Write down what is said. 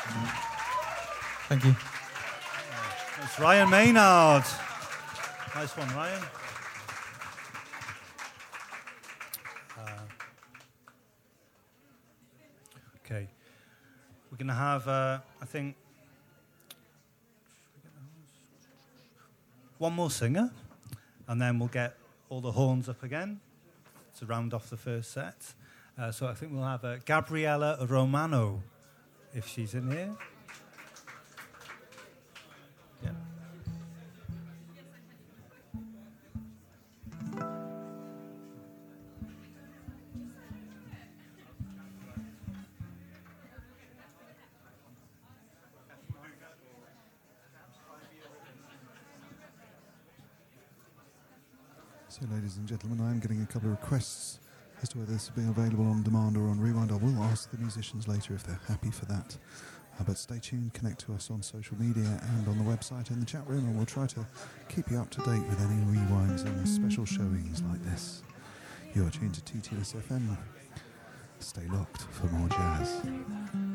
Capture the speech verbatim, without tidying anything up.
Thank you. It's Ryan Maynard. Nice one, Ryan. Uh, okay. We're going to have, uh, I think, one more singer, and then we'll get all the horns up again to round off the first set. Uh, so I think we'll have uh, Gabriella Romano, if she's in here. Yeah. So, ladies and gentlemen, I am getting a couple of requests as to whether this will be available on demand or on rewind. I will ask the musicians later if they're happy for that. Uh, but stay tuned, connect to us on social media and on the website and the chat room, and we'll try to keep you up to date with any rewinds and special showings like this. You are tuned to T T S F M. Stay locked for more jazz.